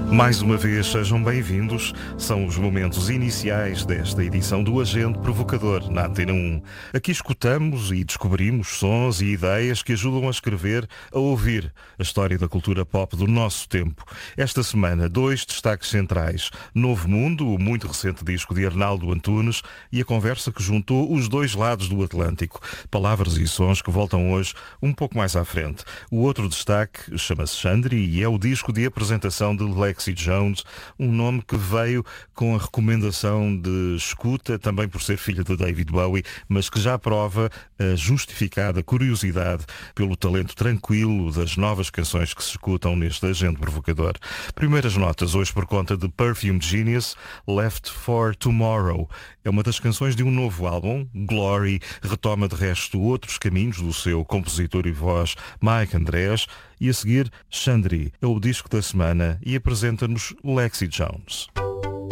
Mais uma vez, sejam bem-vindos. São os momentos iniciais desta edição do Agente Provocador na Antena 1. Aqui escutamos e descobrimos sons e ideias que ajudam a escrever, a ouvir a história da cultura pop do nosso tempo. Esta semana, 2 destaques centrais. Novo Mundo, o muito recente disco de Arnaldo Antunes, e a conversa que juntou os dois lados do Atlântico. Palavras e sons que voltam hoje um pouco mais à frente. O outro destaque chama-se Xandri e é o disco de apresentação de Lexi Jones, um nome que veio com a recomendação de escuta, também por ser filha de David Bowie, mas que já prova a justificada curiosidade pelo talento tranquilo das novas canções que se escutam neste Agente Provocador. Primeiras notas hoje por conta de Perfume Genius, Left for Tomorrow. É uma das canções de um novo álbum, Glory, retoma de resto outros caminhos do seu compositor e voz Mike Andrés, e a seguir Xandri, é o disco da semana e apresenta-nos Lexi Jones.